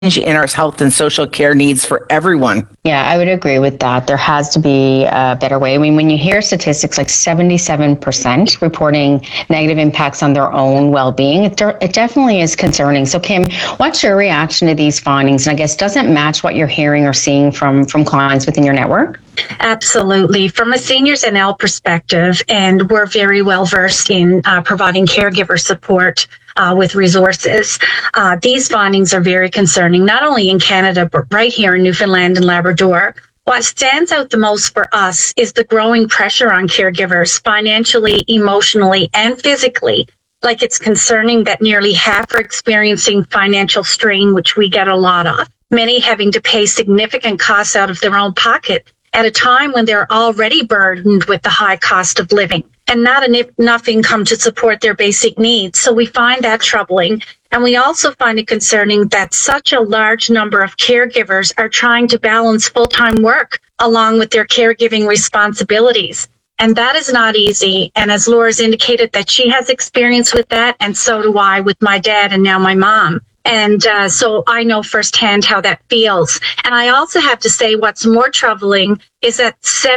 in our health and social care needs for everyone. Yeah, I would agree with that. There has to be a better way. I mean, when you hear statistics like 77% reporting negative impacts on their own well-being, it definitely is concerning. So Kim, what's your reaction to these findings? And I guess, does it match what you're hearing or seeing from clients within your network? Absolutely. From a Seniors NL perspective, and we're very well versed in providing caregiver support with resources. These findings are very concerning, not only in Canada, but right here in Newfoundland and Labrador. What stands out the most for us is the growing pressure on caregivers financially, emotionally, and physically. Like, it's concerning that nearly half are experiencing financial strain, which we get a lot of, many having to pay significant costs out of their own pocket at a time when they're already burdened with the high cost of living and not enough income to support their basic needs. So we find that troubling. And we also find it concerning that such a large number of caregivers are trying to balance full-time work along with their caregiving responsibilities. And that is not easy. And as Laura's indicated, that she has experience with that, and so do I with my dad and now my mom. And so I know firsthand how that feels. And I also have to say, what's more troubling is that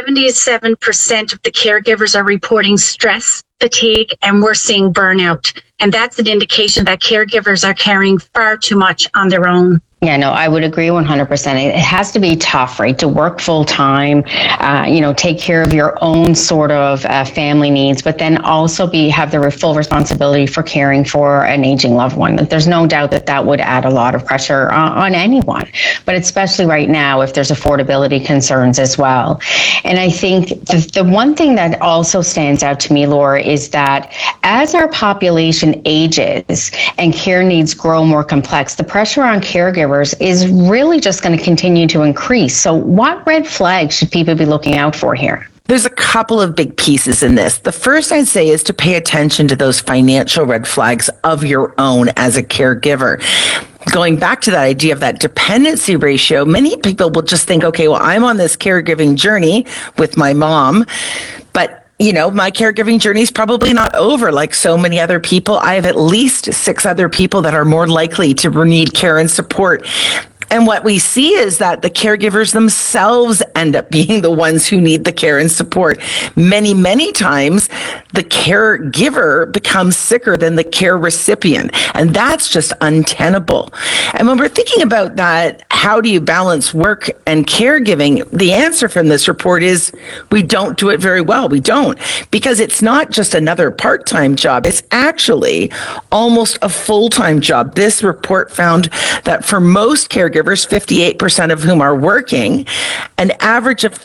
77% of the caregivers are reporting stress, fatigue, and we're seeing burnout. And that's an indication that caregivers are carrying far too much on their own. Yeah, no, I would agree 100%. It has to be tough, right, to work full time, take care of your own sort of family needs, but then also have the full responsibility for caring for an aging loved one. There's no doubt that would add a lot of pressure on anyone, but especially right now if there's affordability concerns as well. And I think the one thing that also stands out to me, Laura, is that as our population ages and care needs grow more complex, the pressure on caregivers is really just going to continue to increase. So what red flags should people be looking out for here? There's a couple of big pieces in this. The first I'd say is to pay attention to those financial red flags of your own as a caregiver. Going back to that idea of that dependency ratio, many people will just think, okay, well, I'm on this caregiving journey with my mom, but my caregiving journey is probably not over like so many other people. I have at least 6 other people that are more likely to need care and support. And what we see is that the caregivers themselves end up being the ones who need the care and support. Many, many times, the caregiver becomes sicker than the care recipient. And that's just untenable. And when we're thinking about that, how do you balance work and caregiving? The answer from this report is we don't do it very well. We don't. Because it's not just another part-time job. It's actually almost a full-time job. This report found that for most caregivers, 58% of whom are working, an average of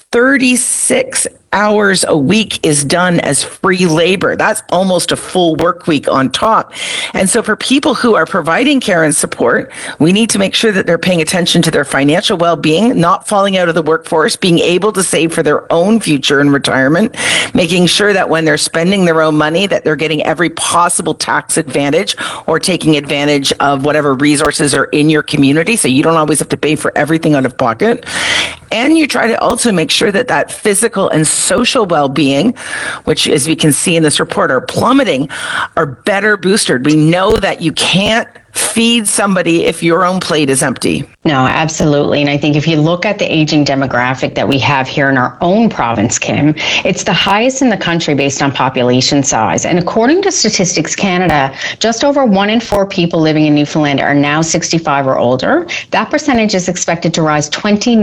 36 hours a week is done as free labor. That's almost a full work week on top. And so for people who are providing care and support, we need to make sure that they're paying attention to their financial well-being, not falling out of the workforce, being able to save for their own future in retirement, making sure that when they're spending their own money, that they're getting every possible tax advantage or taking advantage of whatever resources are in your community. So you don't always have to pay for everything out of pocket. And you try to also make sure that that physical and social well-being, which as we can see in this report are plummeting, are better boosted. We know that you can't feed somebody if your own plate is empty. No, absolutely. And I think if you look at the aging demographic that we have here in our own province, Kim, it's the highest in the country based on population size. And according to Statistics Canada, just over 1 in 4 people living in Newfoundland are now 65 or older. That percentage is expected to rise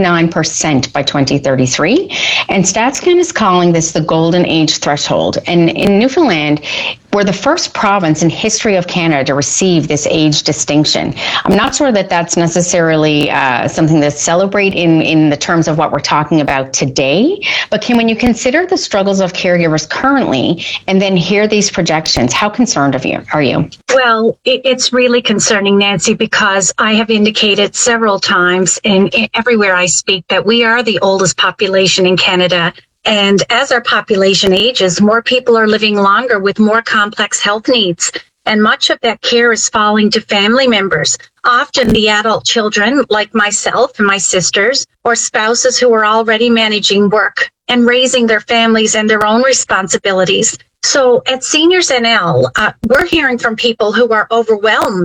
29% by 2033. And StatsCan is calling this the golden age threshold. And in Newfoundland, we're the first province in history of Canada to receive this age distinction. I'm not sure that that's necessarily something to celebrate in the terms of what we're talking about today, but Kim, when you consider the struggles of caregivers currently and then hear these projections, how concerned are you? Well, it's really concerning, Nancy, because I have indicated several times and everywhere I speak that we are the oldest population in Canada. And as our population ages, more people are living longer with more complex health needs. And much of that care is falling to family members, often the adult children like myself and my sisters, or spouses who are already managing work and raising their families and their own responsibilities. So at Seniors NL, we're hearing from people who are overwhelmed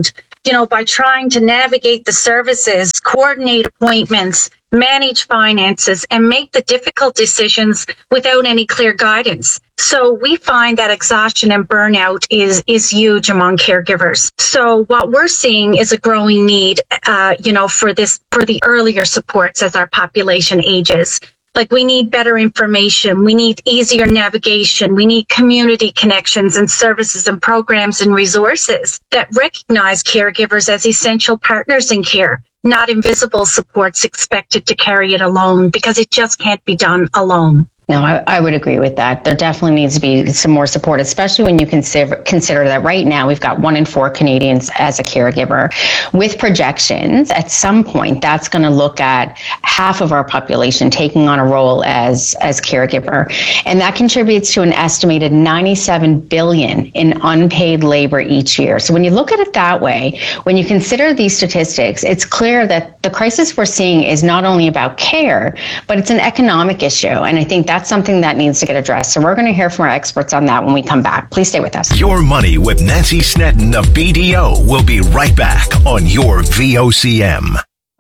by trying to navigate the services, coordinate appointments, manage finances, and make the difficult decisions without any clear guidance. So we find that exhaustion and burnout is huge among caregivers. So what we're seeing is a growing need, for the earlier supports as our population ages. Like, we need better information. We need easier navigation. We need community connections and services and programs and resources that recognize caregivers as essential partners in care, not invisible supports expected to carry it alone, because it just can't be done alone. No, I would agree with that. There definitely needs to be some more support, especially when you consider that right now we've got 1 in 4 Canadians as a caregiver. With projections, at some point, that's going to look at half of our population taking on a role as caregiver. And that contributes to an estimated $97 billion in unpaid labor each year. So when you look at it that way, when you consider these statistics, it's clear that the crisis we're seeing is not only about care, but it's an economic issue. And I think that's something that needs to get addressed. So we're going to hear from our experts on that when we come back. Please stay with us. Your Money with Nancy Snedden of BDO will be right back on your VOCM.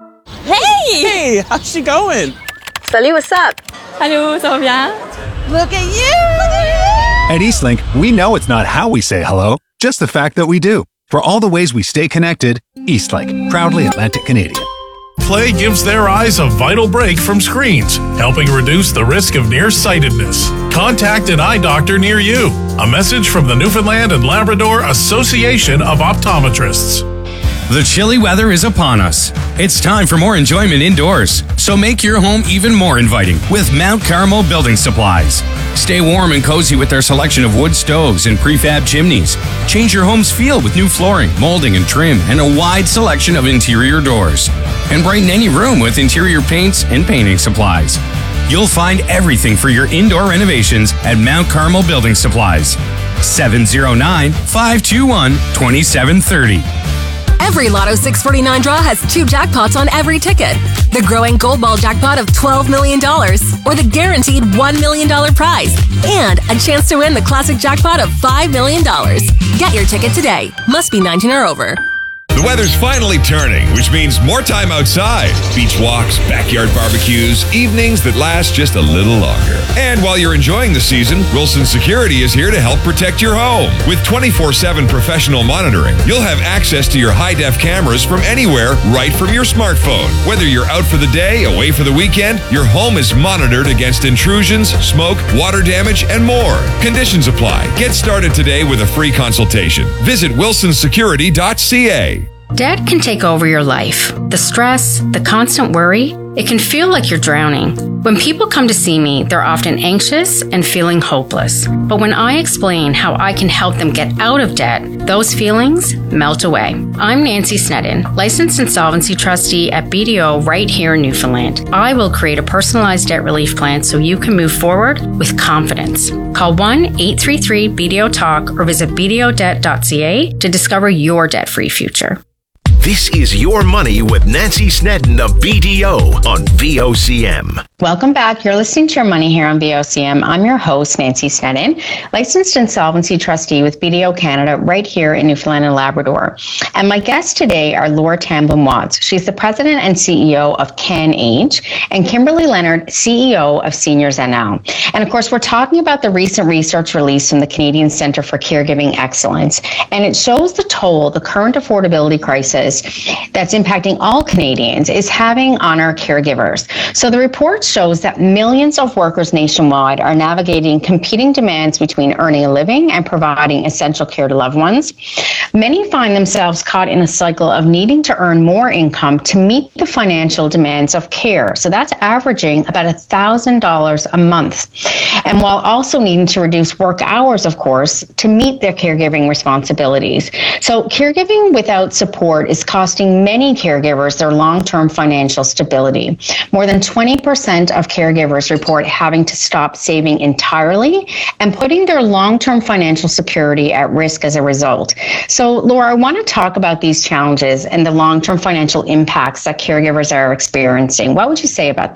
Hey, how's she going? Salut, what's up? Hello, ça va bien? Look at you! At Eastlink, we know it's not how we say hello, just the fact that we do. For all the ways we stay connected, Eastlink, proudly Atlantic Canadian. Play gives their eyes a vital break from screens, helping reduce the risk of nearsightedness. Contact an eye doctor near you. A message from the Newfoundland and Labrador Association of Optometrists. The chilly weather is upon us. It's time for more enjoyment indoors, so make your home even more inviting with Mount Carmel Building Supplies. Stay warm and cozy with their selection of wood stoves and prefab chimneys. Change your home's feel with new flooring, molding and trim, and a wide selection of interior doors. And brighten any room with interior paints and painting supplies. You'll find everything for your indoor renovations at Mount Carmel Building Supplies. 709-521-2730. Every Lotto 649 draw has 2 jackpots on every ticket. The growing Gold Ball jackpot of $12 million, or the guaranteed $1 million prize, and a chance to win the classic jackpot of $5 million. Get your ticket today. Must be 19 or over. The weather's finally turning, which means more time outside. Beach walks, backyard barbecues, evenings that last just a little longer. And while you're enjoying the season, Wilson Security is here to help protect your home. With 24/7 professional monitoring, you'll have access to your high-def cameras from anywhere, right from your smartphone. Whether you're out for the day, away for the weekend, your home is monitored against intrusions, smoke, water damage, and more. Conditions apply. Get started today with a free consultation. Visit wilsonsecurity.ca. Debt can take over your life. The stress, the constant worry, it can feel like you're drowning. When people come to see me, they're often anxious and feeling hopeless. But when I explain how I can help them get out of debt, those feelings melt away. I'm Nancy Snedden, licensed insolvency trustee at BDO right here in Newfoundland. I will create a personalized debt relief plan so you can move forward with confidence. Call 1-833-BDO-TALK or visit bdodebt.ca to discover your debt-free future. This is Your Money with Nancy Snedden of BDO on VOCM. Welcome back. You're listening to Your Money here on VOCM. I'm your host, Nancy Snedden, licensed insolvency trustee with BDO Canada right here in Newfoundland and Labrador. And my guests today are Laura Tamblin-Watts. She's the president and CEO of CanAge, and Kimberly Leonard, CEO of Seniors NL. And of course, we're talking about the recent research released from the Canadian Centre for Caregiving Excellence. And it shows the toll the current affordability crisis that's impacting all Canadians is having on our caregivers. So the report shows that millions of workers nationwide are navigating competing demands between earning a living and providing essential care to loved ones. Many find themselves caught in a cycle of needing to earn more income to meet the financial demands of care. So that's averaging about $1,000 a month. And while also needing to reduce work hours, of course, to meet their caregiving responsibilities. So caregiving without support is costing many caregivers their long-term financial stability. More than 20% of caregivers report having to stop saving entirely and putting their long-term financial security at risk as a result. So, Laura, I want to talk about these challenges and the long-term financial impacts that caregivers are experiencing. What would you say about that?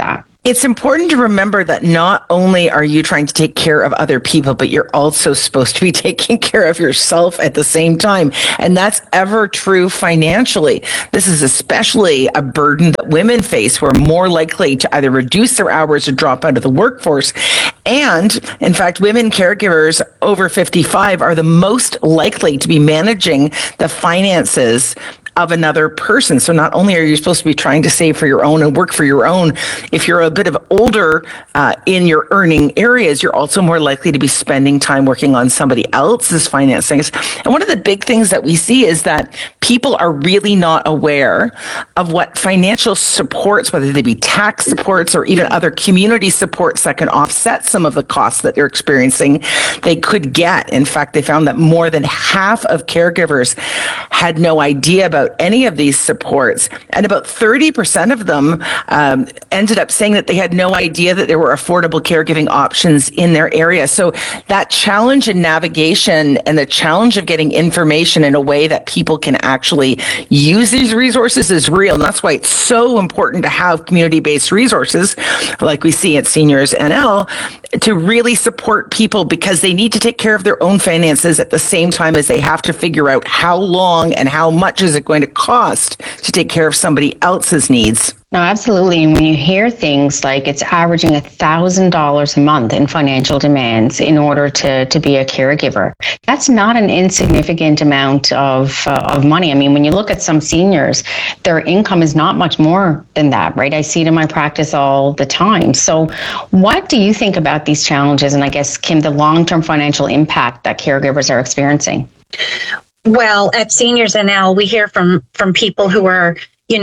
It's important to remember that not only are you trying to take care of other people, but you're also supposed to be taking care of yourself at the same time. And that's ever true financially. This is especially a burden that women face, who are more likely to either reduce their hours or drop out of the workforce. And in fact, women caregivers over 55 are the most likely to be managing the finances of another person. So not only are you supposed to be trying to save for your own and work for your own, if you're a bit of older in your earning areas, you're also more likely to be spending time working on somebody else's finances. And one of the big things that we see is that people are really not aware of what financial supports, whether they be tax supports or even other community supports that can offset some of the costs that they're experiencing, they could get. In fact, they found that more than half of caregivers had no idea about any of these supports, and about 30% of them ended up saying that they had no idea that there were affordable caregiving options in their area. So that challenge in navigation and the challenge of getting information in a way that people can actually use these resources is real. And that's why it's so important to have community-based resources like we see at Seniors NL to really support people, because they need to take care of their own finances at the same time as they have to figure out how long and how much is it going to cost to take care of somebody else's needs. No, absolutely. And when you hear things like it's averaging $1,000 a month in financial demands in order to be a caregiver, that's not an insignificant amount of money. I mean, when you look at some seniors, their income is not much more than that, right? I see it in my practice all the time. So what do you think about these challenges? And I guess, Kim, the long-term financial impact that caregivers are experiencing? Well, at Seniors NL, we hear from people who are,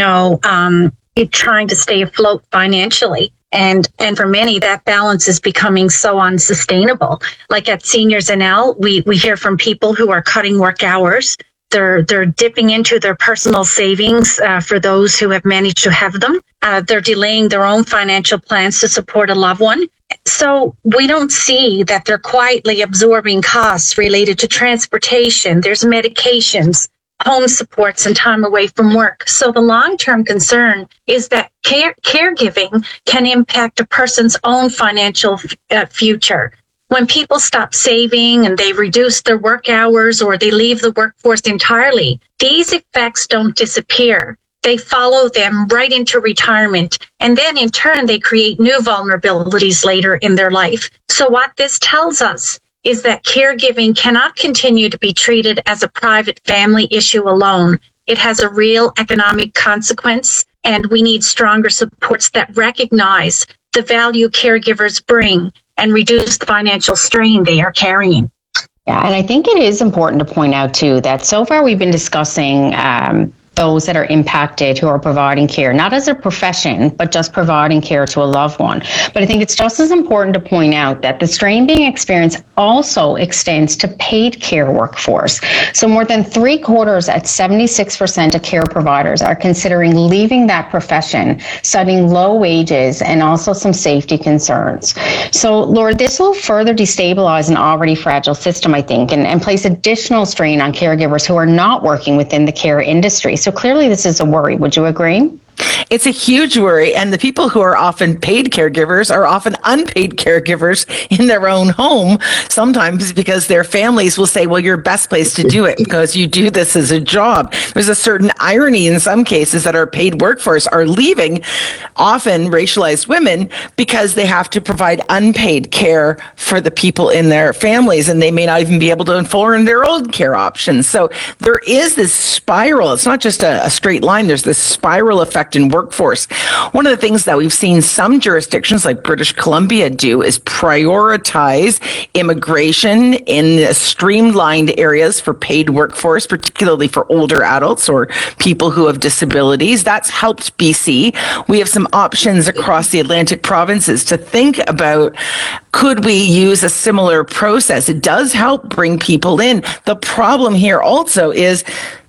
trying to stay afloat financially. And for many, that balance is becoming so unsustainable. Like at Seniors NL, we hear from people who are cutting work hours. They're dipping into their personal savings for those who have managed to have them. They're delaying their own financial plans to support a loved one. So we don't see that they're quietly absorbing costs related to transportation. There's medications, home supports, and time away from work. So the long-term concern is that caregiving can impact a person's own financial future. When people stop saving and they reduce their work hours or they leave the workforce entirely, these effects don't disappear. They follow them right into retirement, and then in turn, they create new vulnerabilities later in their life. So what this tells us is that caregiving cannot continue to be treated as a private family issue alone. It has a real economic consequence, and we need stronger supports that recognize the value caregivers bring and reduce the financial strain they are carrying. Yeah, and I think it is important to point out, too, that so far we've been discussing those that are impacted who are providing care, not as a profession, but just providing care to a loved one. But I think it's just as important to point out that the strain being experienced also extends to paid care workforce. So more than 3/4 at 76% of care providers are considering leaving that profession, citing low wages and also some safety concerns. So, Laura, this will further destabilize an already fragile system, I think, and place additional strain on caregivers who are not working within the care industry. So clearly this is a worry. Would you agree? It's a huge worry, and the people who are often paid caregivers are often unpaid caregivers in their own home, sometimes because their families will say, well, you're best place to do it because you do this as a job. There's a certain irony in some cases that our paid workforce are leaving, often racialized women, because they have to provide unpaid care for the people in their families, and they may not even be able to afford their own care options. So there is this spiral. It's not just a straight line. There's this spiral effect in workforce. One of the things that we've seen some jurisdictions like British Columbia do is prioritize immigration in streamlined areas for paid workforce, particularly for older adults or people who have disabilities. That's helped BC. We have some options across the Atlantic provinces to think about, could we use a similar process? It does help bring people in. The problem here also is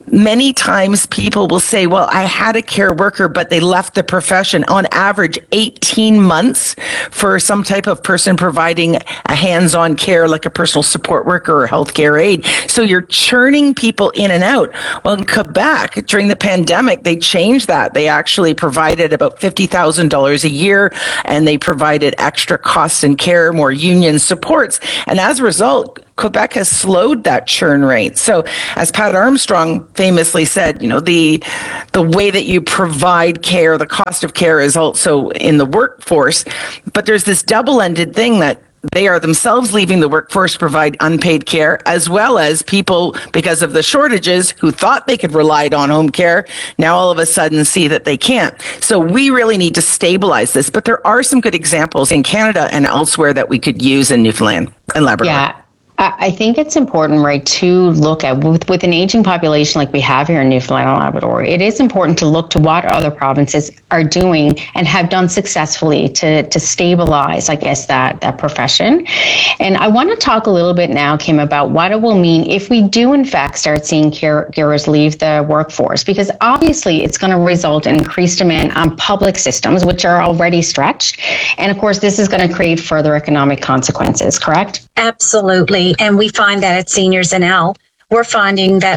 many times people will say, well, I had a care worker, but they left the profession. On average, 18 months for some type of person providing a hands-on care like a personal support worker or healthcare aide. So you're churning people in and out. Well, in Quebec, during the pandemic, they changed that. They actually provided about $50,000 a year, and they provided extra costs in care, more union supports. And as a result, Quebec has slowed that churn rate. So as Pat Armstrong famously said, the way that you provide care, the cost of care is also in the workforce. But there's this double-ended thing that they are themselves leaving the workforce to provide unpaid care, as well as people, because of the shortages, who thought they could rely on home care, now all of a sudden see that they can't. So we really need to stabilize this. But there are some good examples in Canada and elsewhere that we could use in Newfoundland and Labrador. Yeah. I think it's important, right, to look at with an aging population like we have here in Newfoundland and Labrador. It is important to look to what other provinces are doing and have done successfully to stabilize, I guess, that profession. And I want to talk a little bit now, Kim, about what it will mean if we do, in fact, start seeing caregivers leave the workforce, because obviously it's going to result in increased demand on public systems, which are already stretched. And of course, this is going to create further economic consequences, correct? Absolutely. And we find that at Seniors NL, we're finding that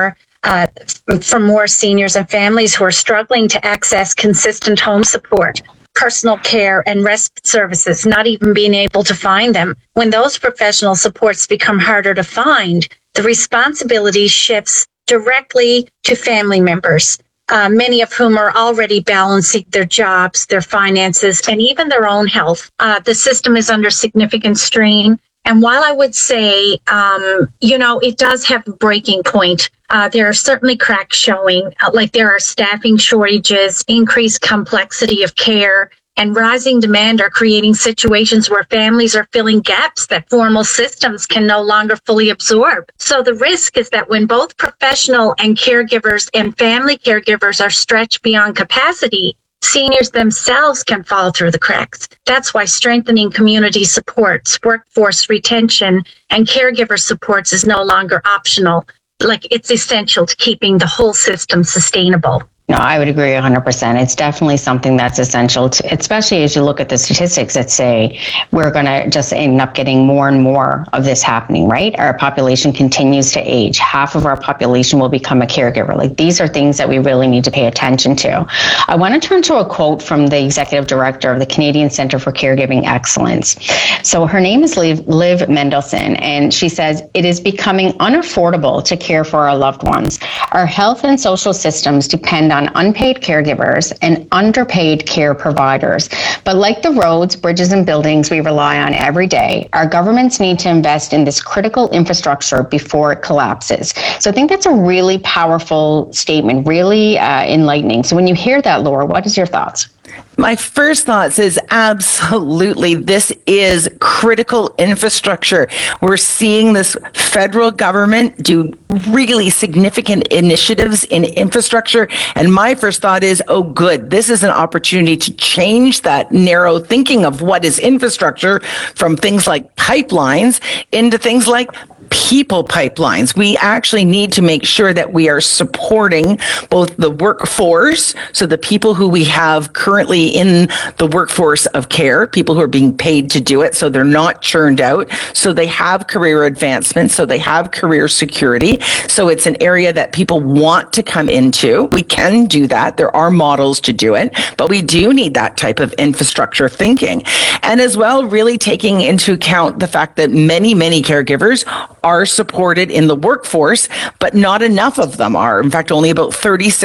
for more seniors and families who are struggling to access consistent home support, personal care, and respite services, not even being able to find them. When those professional supports become harder to find, the responsibility shifts directly to family members, many of whom are already balancing their jobs, their finances, and even their own health. The system is under significant strain. And while I would say, it does have a breaking point, there are certainly cracks showing, like there are staffing shortages, increased complexity of care, and rising demand are creating situations where families are filling gaps that formal systems can no longer fully absorb. So the risk is that when both professional and caregivers and family caregivers are stretched beyond capacity, seniors themselves can fall through the cracks. That's why strengthening community supports, workforce retention, and caregiver supports is no longer optional. It's essential to keeping the whole system sustainable. No, I would agree 100%. It's definitely something that's essential, especially as you look at the statistics that say we're going to just end up getting more and more of this happening, right? Our population continues to age. Half of our population will become a caregiver. These are things that we really need to pay attention to. I want to turn to a quote from the executive director of the Canadian Centre for Caregiving Excellence. So her name is Liv Mendelson, and she says, "It is becoming unaffordable to care for our loved ones. Our health and social systems depend on unpaid caregivers and underpaid care providers. But like the roads, bridges, and buildings we rely on every day, our governments need to invest in this critical infrastructure before it collapses." So I think that's a really powerful statement, really enlightening. So when you hear that, Laura, what is your thoughts? My first thoughts is absolutely, this is critical infrastructure. We're seeing this federal government do really significant initiatives in infrastructure. And my first thought is, oh, good, this is an opportunity to change that narrow thinking of what is infrastructure from things like pipelines into things like people pipelines. We actually need to make sure that we are supporting both the workforce, so the people who we have currently in the workforce of care, people who are being paid to do it, so they're not churned out, so they have career advancement, so they have career security, so it's an area that people want to come into. We can do that. There are models to do it, but we do need that type of infrastructure thinking. And as well, really taking into account the fact that many, many caregivers are supported in the workforce, but not enough of them are. In fact, only about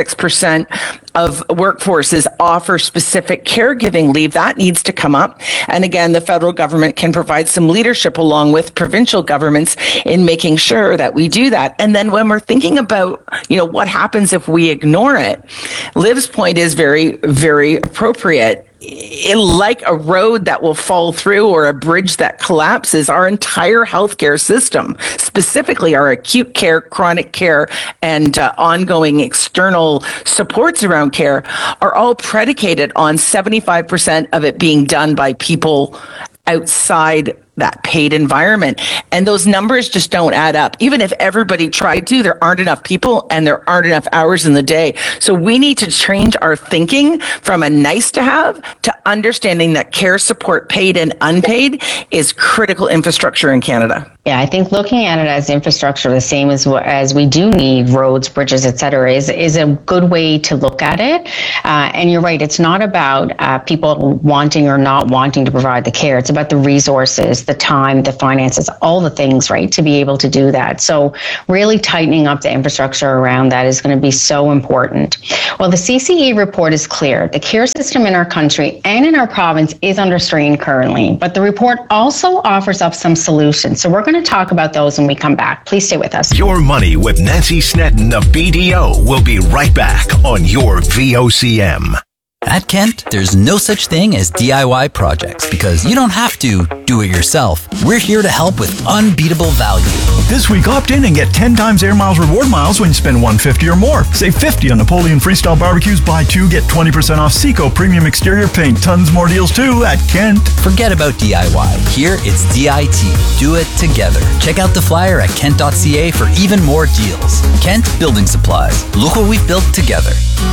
36% of workforces offer specific caregiving leave. That needs to come up. And again, the federal government can provide some leadership along with provincial governments in making sure that we do that. And then when we're thinking about, what happens if we ignore it, Liv's point is very, very appropriate. Like a road that will fall through or a bridge that collapses, our entire healthcare system, specifically our acute care, chronic care, and ongoing external supports around care, are all predicated on 75% of it being done by people outside that paid environment. And those numbers just don't add up. Even if everybody tried to, there aren't enough people and there aren't enough hours in the day. So we need to change our thinking from a nice to have to understanding that care support, paid and unpaid, is critical infrastructure in Canada. Yeah, I think looking at it as infrastructure, the same as we do need roads, bridges, et cetera, is a good way to look at it. And you're right, it's not about people wanting or not wanting to provide the care. It's about the resources, the time, the finances, all the things, right, to be able to do that. So really tightening up the infrastructure around that is going to be so important. Well, the CCE report is clear. The care system in our country and in our province is under strain currently, but the report also offers up some solutions. So we're going to talk about those when we come back. Please stay with us. Your Money with Nancy Snedden of BDO will be right back on your VOCM. At Kent, there's no such thing as DIY projects because you don't have to do it yourself. We're here to help with unbeatable value. This week, opt in and get 10 times Air Miles reward miles when you spend $150 or more. Save $50 on Napoleon Freestyle Barbecues. Buy 2, get 20% off Seco Premium Exterior Paint. Tons more deals too at Kent. Forget about DIY. Here, it's DIT. Do it together. Check out the flyer at kent.ca for even more deals. Kent Building Supplies. Look what we've built together.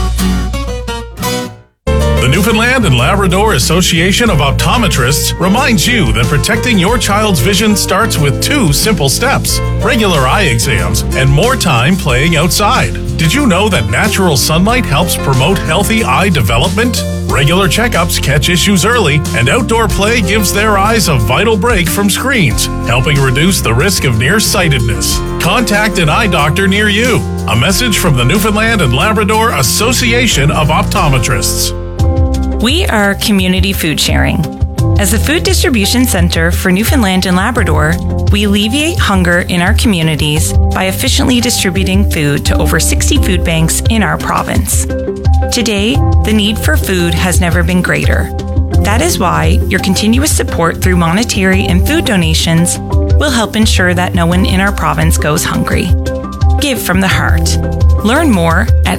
The Newfoundland and Labrador Association of Optometrists reminds you that protecting your child's vision starts with 2 simple steps: regular eye exams and more time playing outside. Did you know that natural sunlight helps promote healthy eye development? Regular checkups catch issues early, and outdoor play gives their eyes a vital break from screens, helping reduce the risk of nearsightedness. Contact an eye doctor near you. A message from the Newfoundland and Labrador Association of Optometrists. We are community food sharing. As the food distribution center for Newfoundland and Labrador, we alleviate hunger in our communities by efficiently distributing food to over 60 food banks in our province. Today, the need for food has never been greater. That is why your continuous support through monetary and food donations will help ensure that no one in our province goes hungry. Give from the heart. Learn more at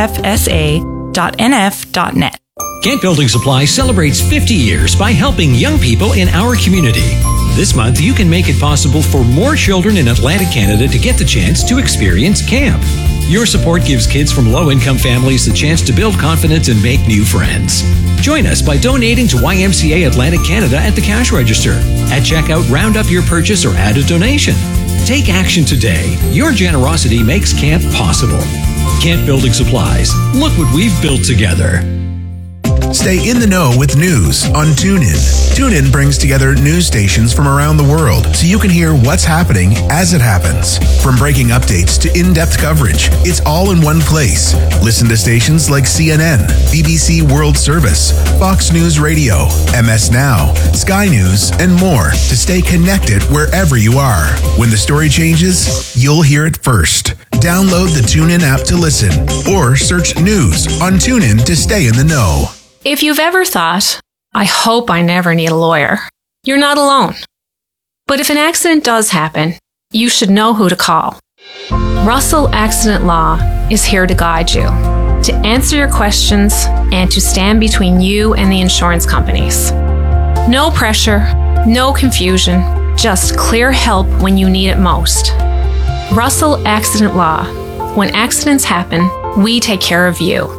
cfsa.nf.net. Kent Building Supply celebrates 50 years by helping young people in our community. This month, you can make it possible for more children in Atlantic Canada to get the chance to experience camp. Your support gives kids from low-income families the chance to build confidence and make new friends. Join us by donating to YMCA Atlantic Canada at the cash register. At checkout, round up your purchase or add a donation. Take action today. Your generosity makes camp possible. Kent Building Supplies. Look what we've built together. Stay in the know with news on TuneIn. TuneIn brings together news stations from around the world so you can hear what's happening as it happens. From breaking updates to in-depth coverage, it's all in one place. Listen to stations like CNN, BBC World Service, Fox News Radio, MS Now, Sky News, and more to stay connected wherever you are. When the story changes, you'll hear it first. Download the TuneIn app to listen or search news on TuneIn to stay in the know. If you've ever thought, I hope I never need a lawyer, you're not alone. But if an accident does happen, you should know who to call. Russell Accident Law is here to guide you, to answer your questions, and to stand between you and the insurance companies. No pressure, no confusion, just clear help when you need it most. Russell Accident Law. When accidents happen, we take care of you.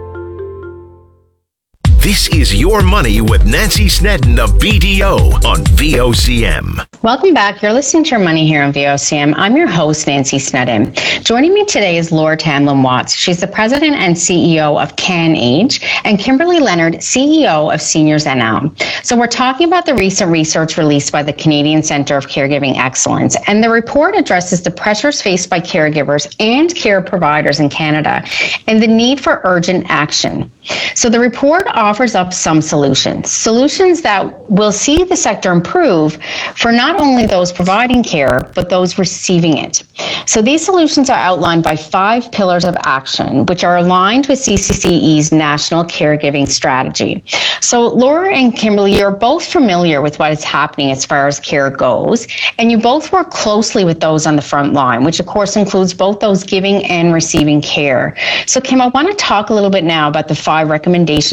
This is Your Money with Nancy Snedden of BDO on VOCM. Welcome back. You're listening to Your Money here on VOCM. I'm your host, Nancy Snedden. Joining me today is Laura Tamlin-Watts. She's the president and CEO of CanAge, and Kimberly Leonard, CEO of Seniors NL. So we're talking about the recent research released by the Canadian Centre of Caregiving Excellence, and the report addresses the pressures faced by caregivers and care providers in Canada and the need for urgent action. So the report offers up some solutions that will see the sector improve for not only those providing care, but those receiving it. So these solutions are outlined by 5 pillars of action, which are aligned with CCCE's National Caregiving Strategy. So Laura and Kimberly, you're both familiar with what is happening as far as care goes, and you both work closely with those on the front line, which of course includes both those giving and receiving care. So Kim, I want to talk a little bit now about the 5 recommendations or pillars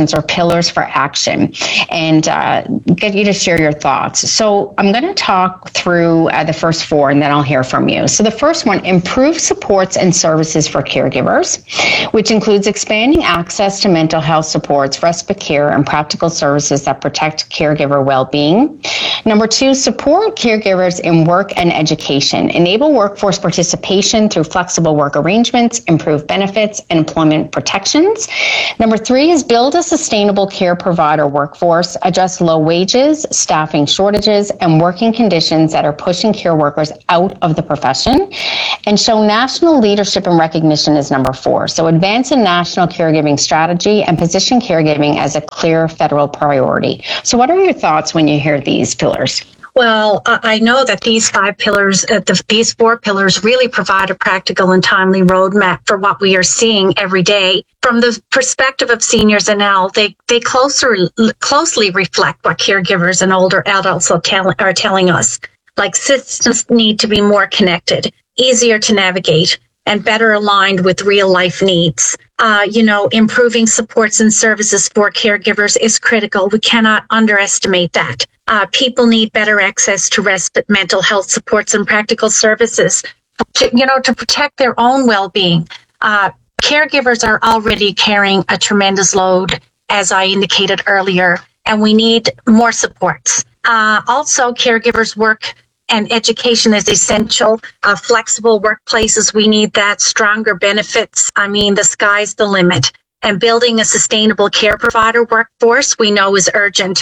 pillars for action and get you to share your thoughts. So I'm going to talk through the first four, and then I'll hear from you. So the first one, improve supports and services for caregivers, which includes expanding access to mental health supports, respite care, and practical services that protect caregiver well-being. Number two, support caregivers in work and education. Enable workforce participation through flexible work arrangements, improve benefits, and employment protections. Number three is build a sustainable care provider workforce, address low wages, staffing shortages, and working conditions that are pushing care workers out of the profession. And show national leadership and recognition is number four. So advance a national caregiving strategy and position caregiving as a clear federal priority. So what are your thoughts when you hear these pillars? Well, I know that these five pillars, these four pillars really provide a practical and timely roadmap for what we are seeing every day. From the perspective of Seniors NL, they closely reflect what caregivers and older adults are telling us. Like, systems need to be more connected, easier to navigate, and better aligned with real life needs. Improving supports and services for caregivers is critical. We cannot underestimate that. People need better access to respite, mental health supports, and practical services, to protect their own well-being. Caregivers are already carrying a tremendous load, as I indicated earlier, and we need more supports. Also, caregivers' work and education is essential. Flexible workplaces, we need that. Stronger benefits. The sky's the limit. And building a sustainable care provider workforce, we know, is urgent.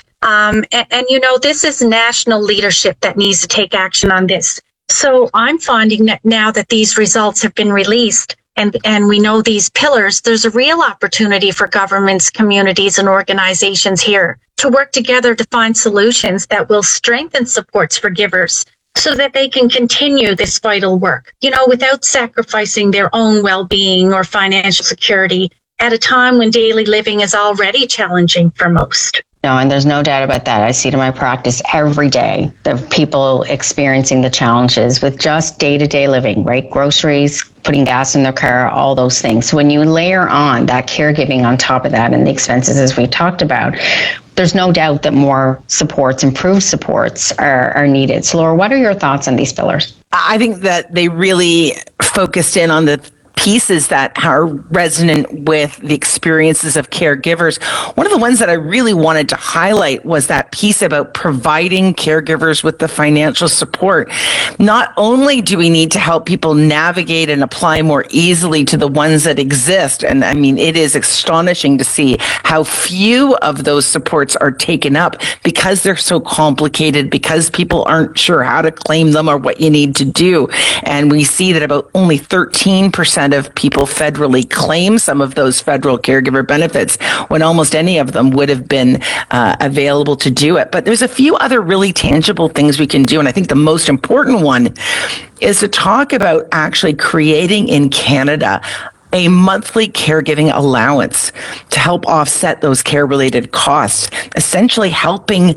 This is national leadership that needs to take action on this. So I'm finding that now that these results have been released and we know these pillars, there's a real opportunity for governments, communities, and organizations here to work together to find solutions that will strengthen supports for givers so that they can continue this vital work, without sacrificing their own well-being or financial security at a time when daily living is already challenging for most. No, and there's no doubt about that. I see it in my practice every day, the people experiencing the challenges with just day-to-day living, right? Groceries, putting gas in their car, all those things. So when you layer on that caregiving on top of that and the expenses, as we talked about, there's no doubt that more supports, improved supports are needed. So Laura, what are your thoughts on these pillars? I think that they really focused in on the pieces that are resonant with the experiences of caregivers. One of the ones that I really wanted to highlight was that piece about providing caregivers with the financial support. Not only do we need to help people navigate and apply more easily to the ones that exist, and it is astonishing to see how few of those supports are taken up because they're so complicated, because people aren't sure how to claim them or what you need to do. And we see that about only 13% of people federally claim some of those federal caregiver benefits when almost any of them would have been available to do it. But there's a few other really tangible things we can do. And I think the most important one is to talk about actually creating in Canada a monthly caregiving allowance to help offset those care-related costs, essentially helping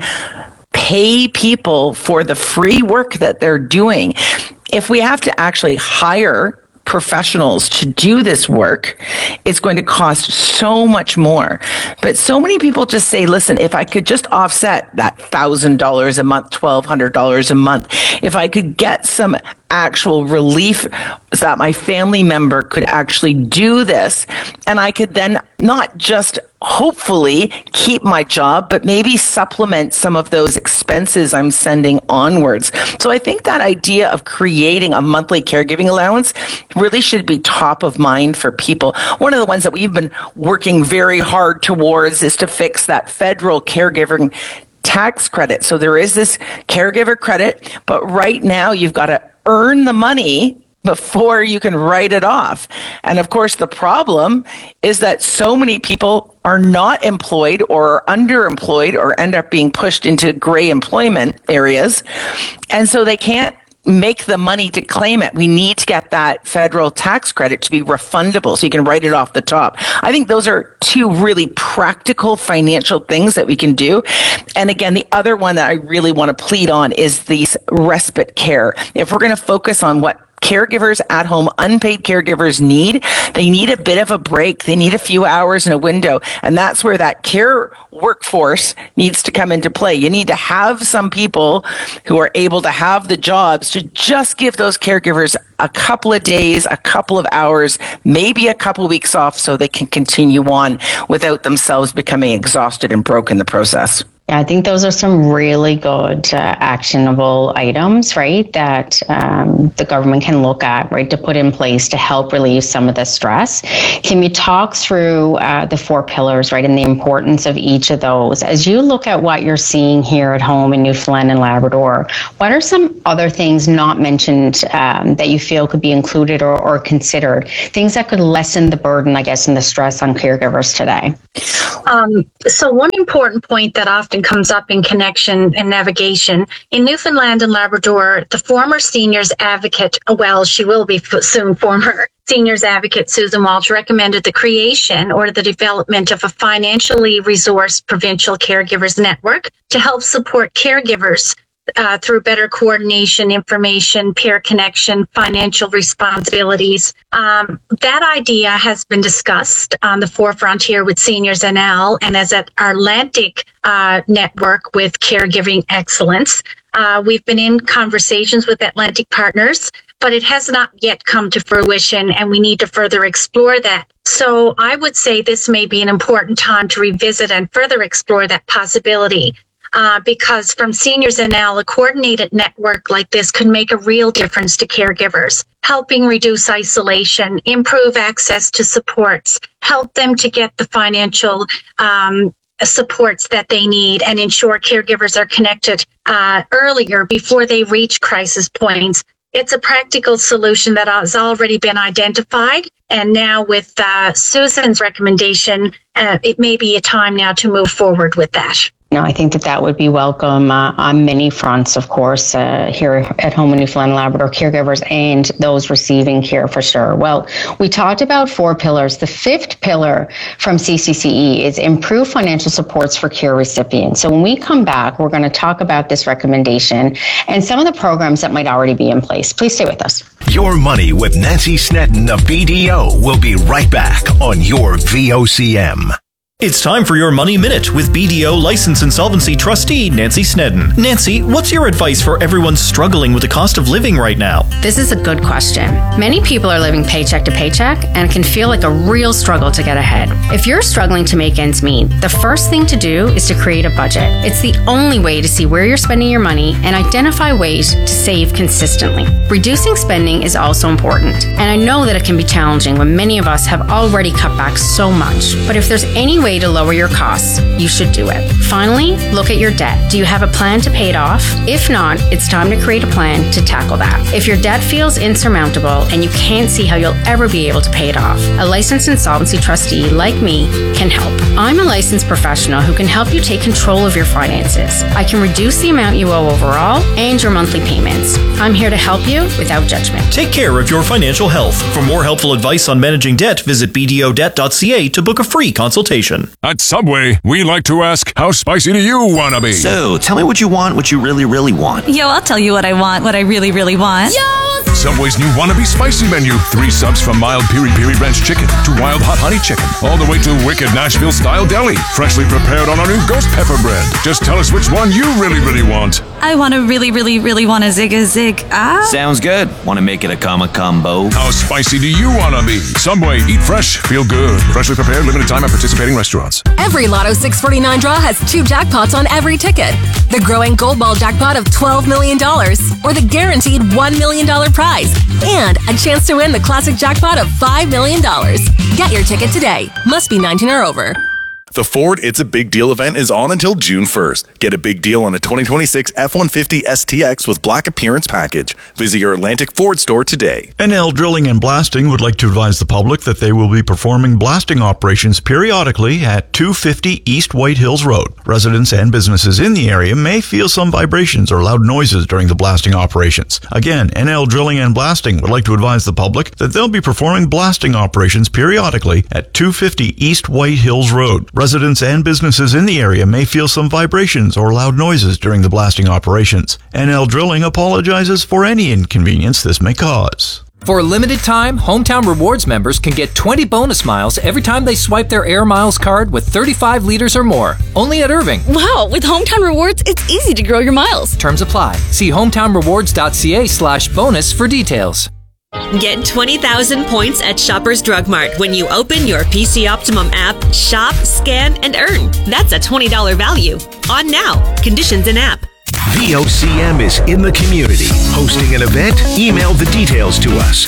pay people for the free work that they're doing. If we have to actually hire professionals to do this work, it's going to cost so much more. But so many people just say, listen, if I could just offset that $1,000 a month, $1,200 a month, if I could get some actual relief so that my family member could actually do this, and I could then not just hopefully keep my job, but maybe supplement some of those expenses I'm sending onwards. So I think that idea of creating a monthly caregiving allowance really should be top of mind for people. One of the ones that we've been working very hard towards is to fix that federal caregiving tax credit. So there is this caregiver credit, but right now you've got to earn the money before you can write it off. And of course, the problem is that so many people are not employed or underemployed or end up being pushed into gray employment areas. And so they can't make the money to claim it. We need to get that federal tax credit to be refundable so you can write it off the top. I think those are two really practical financial things that we can do. And again, the other one that I really want to plead on is these respite care. If we're going to focus on what caregivers at home, unpaid caregivers need. They need a bit of a break. They need a few hours in a window. And that's where that care workforce needs to come into play. You need to have some people who are able to have the jobs to just give those caregivers a couple of days, a couple of hours, maybe a couple of weeks off so they can continue on without themselves becoming exhausted and broke in the process. Yeah, I think those are some really good actionable items, right, that the government can look at, right, to put in place to help relieve some of the stress. Can you talk through the 4 pillars, right, and the importance of each of those? As you look at what you're seeing here at home in Newfoundland and Labrador, what are some other things not mentioned that you feel could be included or considered, things that could lessen the burden, I guess, and the stress on caregivers today? So one important point that often comes up in connection and navigation in Newfoundland and Labrador, the former seniors advocate, well, she will be soon former seniors advocate Susan Walsh recommended the creation or the development of a financially resourced provincial caregivers network to help support caregivers through better coordination, information, peer connection, financial responsibilities. That idea has been discussed on the forefront here with Seniors NL and as at our Atlantic network with Caregiving Excellence. We've been in conversations with Atlantic partners, but it has not yet come to fruition, and we need to further explore that. So I would say this may be an important time to revisit and further explore that possibility. Because from Seniors NL, a coordinated network like this could make a real difference to caregivers, helping reduce isolation, improve access to supports, help them to get the financial supports that they need, and ensure caregivers are connected earlier before they reach crisis points. It's a practical solution that has already been identified. And now with Susan's recommendation, it may be a time now to move forward with that. No, I think that would be welcome on many fronts, of course, here at home in Newfoundland and Labrador, caregivers and those receiving care for sure. Well, we talked about 4 pillars. The 5th pillar from CCCE is improve financial supports for care recipients. So when we come back, we're going to talk about this recommendation and some of the programs that might already be in place. Please stay with us. Your Money with Nancy Snedden of BDO will be right back on your VOCM. It's time for your Money Minute with BDO License Insolvency Trustee Nancy Snedden. Nancy, what's your advice for everyone struggling with the cost of living right now? This is a good question. Many people are living paycheck to paycheck and it can feel like a real struggle to get ahead. If you're struggling to make ends meet, the first thing to do is to create a budget. It's the only way to see where you're spending your money and identify ways to save consistently. Reducing spending is also important, and I know that it can be challenging when many of us have already cut back so much. But if there's any way to lower your costs, you should do it. Finally, look at your debt. Do you have a plan to pay it off? If not, it's time to create a plan to tackle that. If your debt feels insurmountable and you can't see how you'll ever be able to pay it off, a licensed insolvency trustee like me can help. I'm a licensed professional who can help you take control of your finances. I can reduce the amount you owe overall and your monthly payments. I'm here to help you without judgment. Take care of your financial health. For more helpful advice on managing debt, visit bdodebt.ca to book a free consultation. At Subway, we like to ask, how spicy do you want to be? So, tell me what you want, what you really, really want. Yo, I'll tell you what I want, what I really, really want. Yo! Subway's new Wannabe Spicy menu. 3 subs from mild piri-piri ranch chicken to wild hot honey chicken, all the way to wicked Nashville-style deli, freshly prepared on our new ghost pepper bread. Just tell us which one you really, really want. I want to really, really, really want a zig. Sounds good. Want to make it a combo? How spicy do you want to be? Subway, eat fresh, feel good. Freshly prepared, limited time at participating restaurants. Every Lotto 649 draw has 2 jackpots on every ticket. The growing Gold Ball jackpot of $12 million, or the guaranteed $1 million prize, and a chance to win the classic jackpot of $5 million. Get your ticket today. Must be 19 or over. The Ford It's a Big Deal event is on until June 1st. Get a big deal on a 2026 F-150 STX with Black Appearance Package. Visit your Atlantic Ford store today. NL Drilling and Blasting would like to advise the public that they will be performing blasting operations periodically at 250 East White Hills Road. Residents and businesses in the area may feel some vibrations or loud noises during the blasting operations. Again, NL Drilling and Blasting would like to advise the public that they'll be performing blasting operations periodically at 250 East White Hills Road. Residents and businesses in the area may feel some vibrations or loud noises during the blasting operations. NL Drilling apologizes for any inconvenience this may cause. For a limited time, Hometown Rewards members can get 20 bonus miles every time they swipe their Air Miles card with 35 liters or more. Only at Irving. Wow, with Hometown Rewards, it's easy to grow your miles. Terms apply. See hometownrewards.ca/bonus for details. Get 20,000 points at Shoppers Drug Mart when you open your PC Optimum app, shop, scan, and earn. That's a $20 value. On now. Conditions in app. VOCM is in the community. Hosting an event? Email the details to us.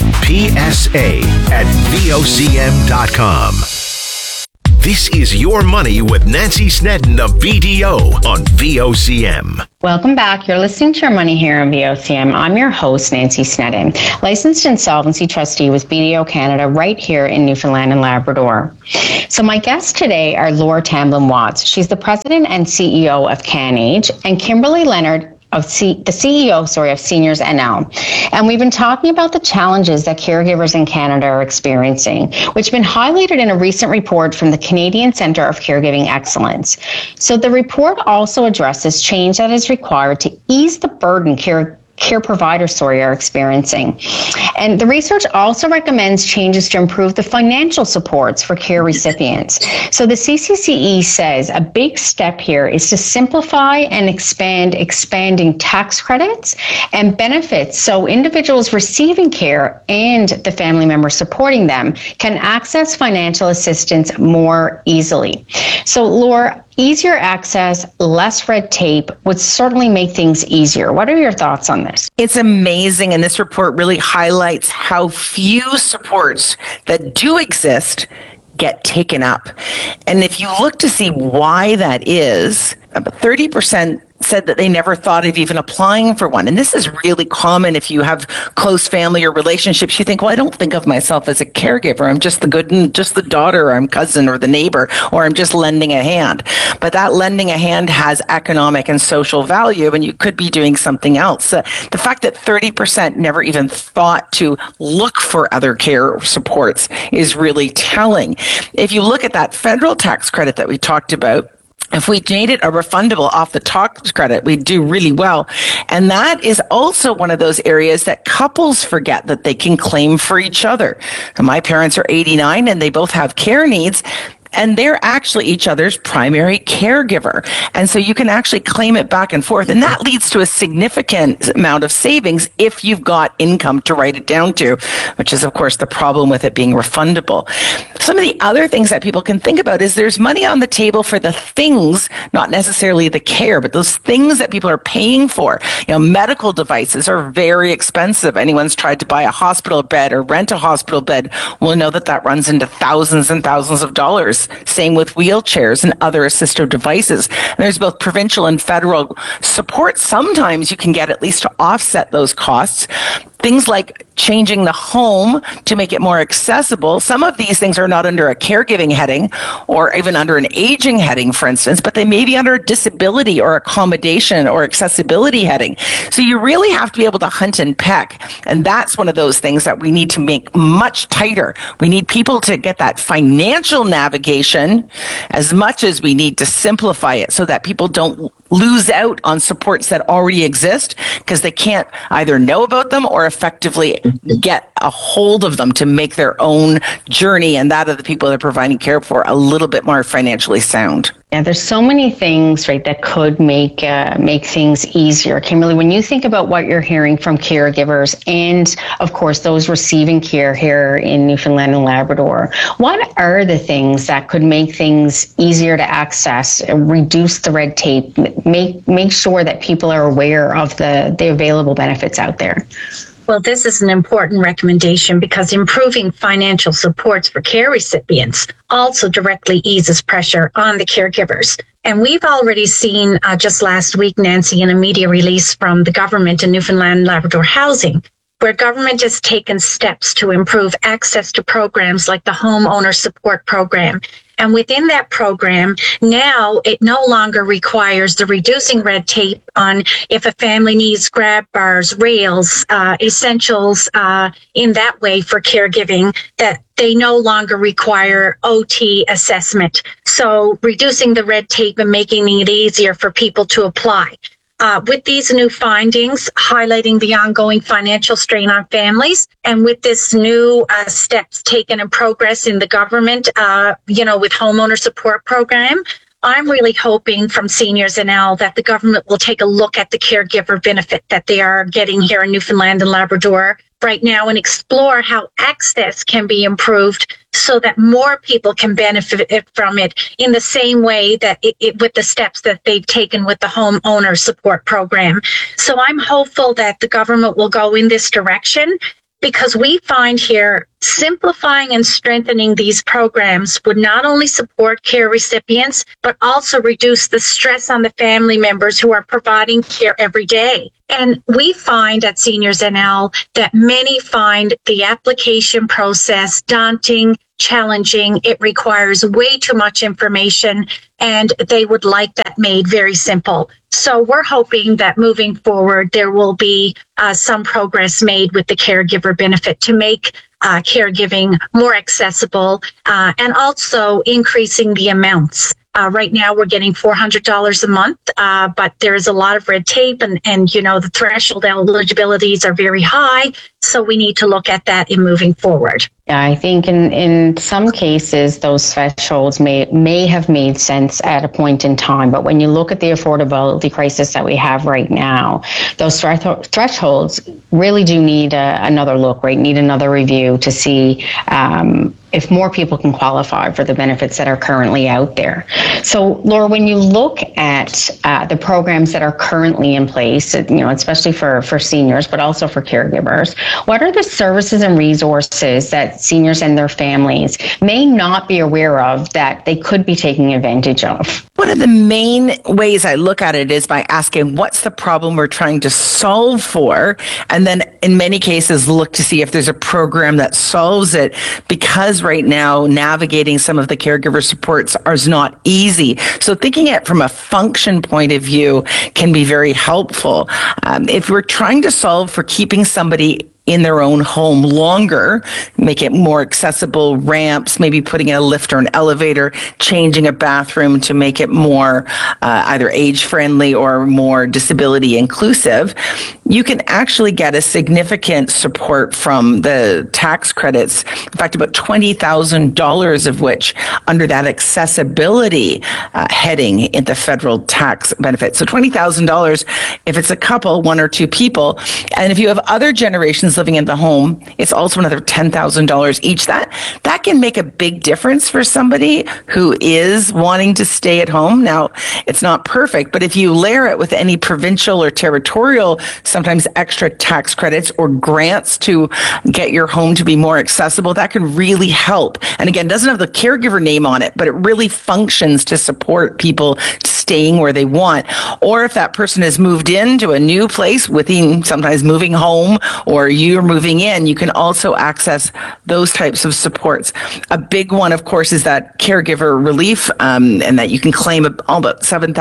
PSA@VOCM.com. This is Your Money with Nancy Snedden of BDO on VOCM. Welcome back. You're listening to Your Money here on VOCM. I'm your host, Nancy Snedden, licensed insolvency trustee with BDO Canada right here in Newfoundland and Labrador. So my guests today are Laura Tamblin-Watts. She's the president and CEO of CanAge, and Kimberly Leonard, the CEO of Seniors NL. And we've been talking about the challenges that caregivers in Canada are experiencing, which have been highlighted in a recent report from the Canadian Centre of Caregiving Excellence. So the report also addresses change that is required to ease the burden care providers are experiencing. And the research also recommends changes to improve the financial supports for care recipients. So the CCCE says a big step here is to simplify and expanding tax credits and benefits so individuals receiving care and the family members supporting them can access financial assistance more easily. So Laura, easier access, less red tape would certainly make things easier. What are your thoughts on this? It's amazing, and this report really highlights how few supports that do exist get taken up. And if you look to see why that is, about 30% said that they never thought of even applying for one. And this is really common if you have close family or relationships. You think, well, I don't think of myself as a caregiver. I'm just the daughter, or I'm cousin, or the neighbor, or I'm just lending a hand. But that lending a hand has economic and social value, and you could be doing something else. The fact that 30% never even thought to look for other care supports is really telling. If you look at that federal tax credit that we talked about, if we made it a refundable off the tax credit, we'd do really well. And that is also one of those areas that couples forget that they can claim for each other. And my parents are 89 and they both have care needs, and they're actually each other's primary caregiver. And so you can actually claim it back and forth. And that leads to a significant amount of savings if you've got income to write it down to, which is, of course, the problem with it being refundable. Some of the other things that people can think about is there's money on the table for the things, not necessarily the care, but those things that people are paying for. You know, medical devices are very expensive. Anyone's tried to buy a hospital bed or rent a hospital bed will know that that runs into thousands and thousands of dollars. Same with wheelchairs and other assistive devices. And there's both provincial and federal support. Sometimes you can get at least to offset those costs. Things like changing the home to make it more accessible. Some of these things are not under a caregiving heading or even under an aging heading, for instance, but they may be under a disability or accommodation or accessibility heading. So you really have to be able to hunt and peck. And that's one of those things that we need to make much tighter. We need people to get that financial navigation as much as we need to simplify it so that people don't lose out on supports that already exist because they can't either know about them or effectively get a hold of them to make their own journey and that of the people they're providing care for a little bit more financially sound. Yeah, there's so many things, right, that could make things easier. Kimberly, when you think about what you're hearing from caregivers and, of course, those receiving care here in Newfoundland and Labrador, what are the things that could make things easier to access, reduce the red tape, make sure that people are aware of the available benefits out there? Well, this is an important recommendation because improving financial supports for care recipients also directly eases pressure on the caregivers. And we've already seen just last week, Nancy, in a media release from the government in Newfoundland and Labrador Housing, where government has taken steps to improve access to programs like the Homeowner Support Program And within that program, now it no longer requires the reducing red tape on if a family needs grab bars, rails, essentials in that way for caregiving, that they no longer require OT assessment. So reducing the red tape and making it easier for people to apply. With these new findings, highlighting the ongoing financial strain on families, and with this new steps taken and progress in the government, with homeowner support program, I'm really hoping from Seniors NL that the government will take a look at the caregiver benefit that they are getting here in Newfoundland and Labrador right now and explore how access can be improved so that more people can benefit from it in the same way that with the steps that they've taken with the homeowner support program. So I'm hopeful that the government will go in this direction, because we find here simplifying and strengthening these programs would not only support care recipients, but also reduce the stress on the family members who are providing care every day. And we find at Seniors NL that many find the application process daunting, challenging. It requires way too much information, and they would like that made very simple. So we're hoping that moving forward, there will be some progress made with the caregiver benefit to make caregiving more accessible and also increasing the amounts. Right now, we're getting $400 a month, but there is a lot of red tape and the threshold eligibilities are very high. So we need to look at that in moving forward. Yeah, I think in some cases, those thresholds may have made sense at a point in time. But when you look at the affordability crisis that we have right now, those thresholds really do need another look, right? Need another review to see if more people can qualify for the benefits that are currently out there. So, Laura, when you look at the programs that are currently in place, especially for seniors, but also for caregivers, what are the services and resources that seniors and their families may not be aware of that they could be taking advantage of? One of the main ways I look at it is by asking, what's the problem we're trying to solve for? And then in many cases, look to see if there's a program that solves it, because right now navigating some of the caregiver supports is not easy. So thinking it from a function point of view can be very helpful. If we're trying to solve for keeping somebody in their own home longer, make it more accessible, ramps, maybe putting in a lift or an elevator, changing a bathroom to make it more either age-friendly or more disability inclusive, you can actually get a significant support from the tax credits. In fact, about $20,000 of which under that accessibility heading in the federal tax benefit. So $20,000 if it's a couple, one or two people. And if you have other generations living in the home, it's also another $10,000 each. That can make a big difference for somebody who is wanting to stay at home. Now, it's not perfect, but if you layer it with any provincial or territorial, sometimes extra tax credits or grants to get your home to be more accessible, that can really help. And again, it doesn't have the caregiver name on it, but it really functions to support people staying where they want. Or if that person has moved into a new place within sometimes moving home, or you're moving in, you can also access those types of supports. A big one, of course, is that caregiver relief, and that you can claim all about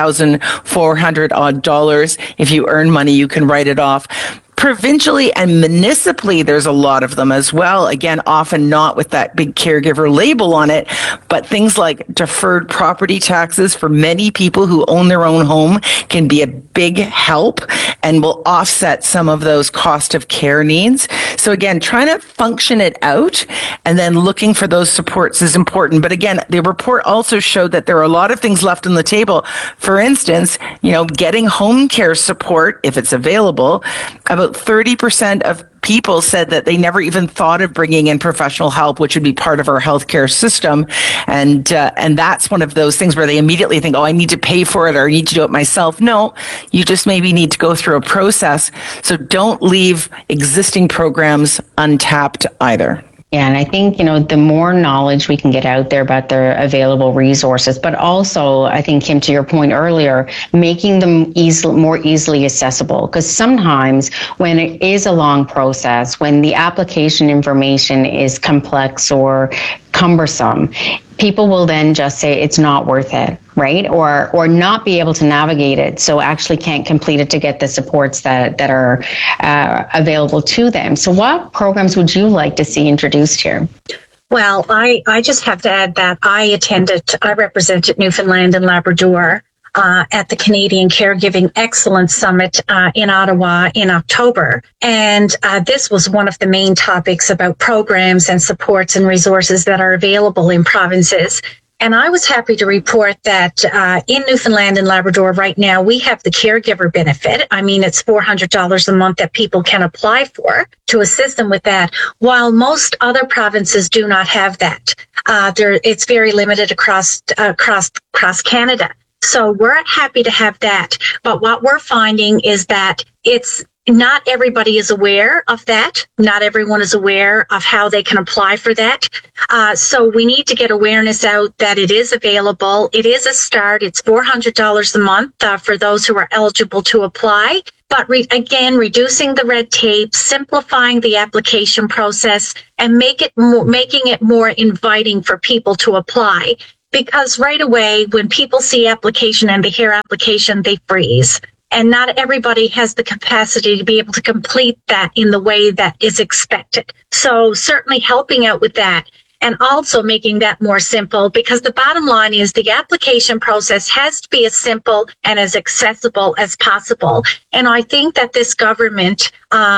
$7,400 odd. If you earn money, you can write it off. Provincially and municipally, there's a lot of them as well. Again, often not with that big caregiver label on it, but things like deferred property taxes for many people who own their own home can be a big help and will offset some of those cost of care needs. So again, trying to function it out and then looking for those supports is important. But again, the report also showed that there are a lot of things left on the table. For instance, getting home care support, if it's available. About 30% of people said that they never even thought of bringing in professional help, which would be part of our healthcare system. And that's one of those things where they immediately think, I need to pay for it or I need to do it myself. No, you just maybe need to go through a process. So don't leave existing programs untapped either. Yeah, and I think, the more knowledge we can get out there about the available resources, but also, I think, Kim, to your point earlier, making them more easily accessible. Because sometimes when it is a long process, when the application information is complex or cumbersome, people will then just say it's not worth it, right? Or not be able to navigate it, so actually can't complete it to get the supports that are available to them. So what programs would you like to see introduced here? Well, I just have to add that I represented Newfoundland and Labrador at the Canadian Caregiving Excellence Summit in Ottawa in October. And this was one of the main topics about programs and supports and resources that are available in provinces. And I was happy to report that in Newfoundland and Labrador right now, we have the caregiver benefit. I mean, it's $400 a month that people can apply for to assist them with that, while most other provinces do not have that. It's very limited across Canada. So we're happy to have that. But what we're finding is that not everybody is aware of that. Not everyone is aware of how they can apply for that. So we need to get awareness out that it is available. It is a start. It's $400 a month for those who are eligible to apply. But again, reducing the red tape, simplifying the application process, and making it more inviting for people to apply. Because right away, when people see application and they hear application, they freeze. And not everybody has the capacity to be able to complete that in the way that is expected. So certainly helping out with that, and also making that more simple, because the bottom line is the application process has to be as simple and as accessible as possible. And I think that this government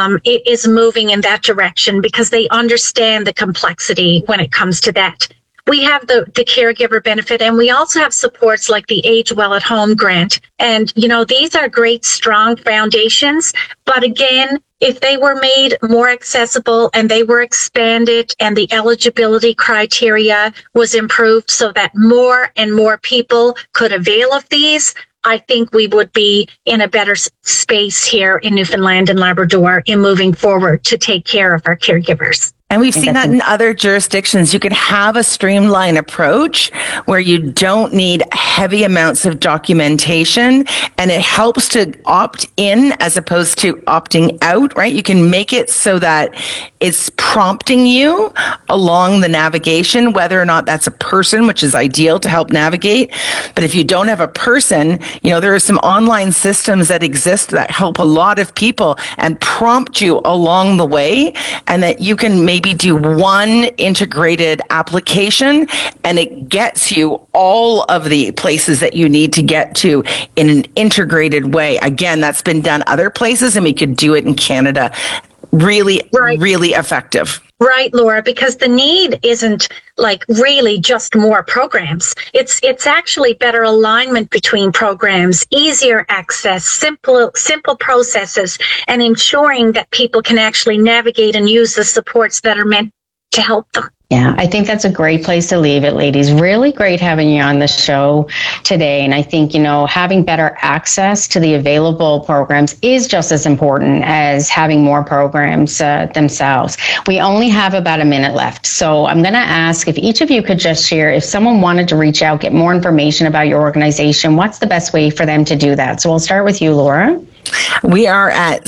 is moving in that direction because they understand the complexity when it comes to that. We have the caregiver benefit, and we also have supports like the Age Well at Home grant. And, these are great, strong foundations. But again, if they were made more accessible and they were expanded and the eligibility criteria was improved so that more and more people could avail of these, I think we would be in a better space here in Newfoundland and Labrador in moving forward to take care of our caregivers. And we've seen that in other jurisdictions. You can have a streamlined approach where you don't need heavy amounts of documentation, and it helps to opt in as opposed to opting out, right? You can make it so that it's prompting you along the navigation, whether or not that's a person, which is ideal to help navigate. But if you don't have a person, there are some online systems that exist that help a lot of people and prompt you along the way, and that you can maybe do one integrated application and it gets you all of the places that you need to get to in an integrated way. Again, that's been done other places, and we could do it in Canada. Really, really effective. Right, Laura, because the need isn't really just more programs. It's actually better alignment between programs, easier access, simple processes, and ensuring that people can actually navigate and use the supports that are meant to help them. Yeah, I think that's a great place to leave it, ladies. Really great having you on the show today. And I think, having better access to the available programs is just as important as having more programs themselves. We only have about a minute left. So I'm going to ask if each of you could just share, if someone wanted to reach out, get more information about your organization, what's the best way for them to do that? So we'll start with you, Laura. We are at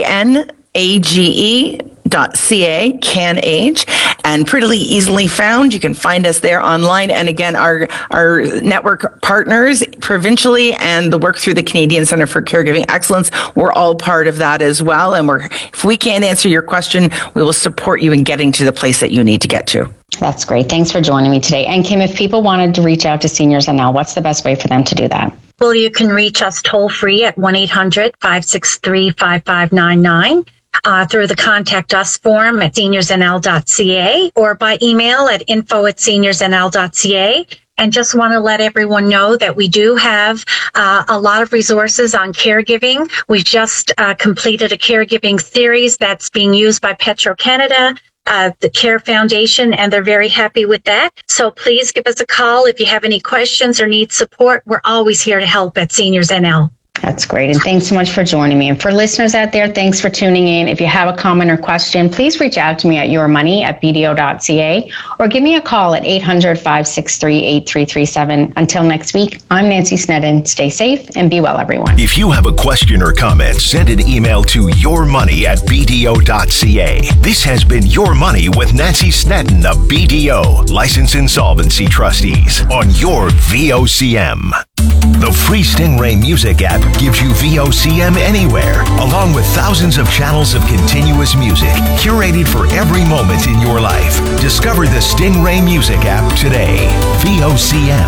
CANAGE.ca, CanAge, and pretty easily found. You can find us there online. And again, our network partners provincially and the work through the Canadian Centre for Caregiving Excellence, we're all part of that as well. And if we can't answer your question, we will support you in getting to the place that you need to get to. That's great. Thanks for joining me today. And Kim, if people wanted to reach out to Seniors NL, what's the best way for them to do that? Well, you can reach us toll free at 1-800-563-5599. Through the Contact Us form at seniorsnl.ca, or by email at info@seniorsnl.ca. And just want to let everyone know that we do have a lot of resources on caregiving. We've just completed a caregiving series that's being used by Petro-Canada, the Care Foundation, and they're very happy with that. So please give us a call if you have any questions or need support. We're always here to help at Seniors NL. That's great. And thanks so much for joining me. And for listeners out there, thanks for tuning in. If you have a comment or question, please reach out to me at yourmoney@bdo.ca or give me a call at 800-563-8337. Until next week, I'm Nancy Sneddon. Stay safe and be well, everyone. If you have a question or comment, send an email to yourmoney@bdo.ca. This has been Your Money with Nancy Sneddon of BDO, Licensed Insolvency Trustees, on your VOCM. The free Stingray Music app gives you VOCM anywhere, along with thousands of channels of continuous music, curated for every moment in your life. Discover the Stingray Music app today. VOCM.